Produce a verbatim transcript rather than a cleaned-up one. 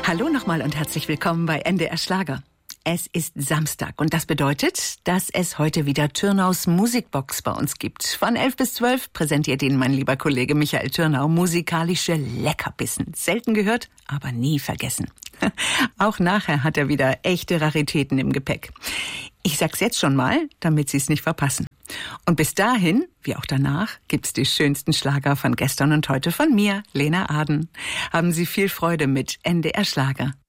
Hallo nochmal und herzlich willkommen bei N D R Schlager. Es ist Samstag und das bedeutet, dass es heute wieder Türnaus Musikbox bei uns gibt. Von elf bis zwölf präsentiert Ihnen mein lieber Kollege Michael Türnau musikalische Leckerbissen. Selten gehört, aber nie vergessen. Auch nachher hat er wieder echte Raritäten im Gepäck. Ich sag's jetzt schon mal, damit Sie es nicht verpassen. Und bis dahin, wie auch danach, gibt's die schönsten Schlager von gestern und heute von mir, Lena Aden. Haben Sie viel Freude mit N D R Schlager.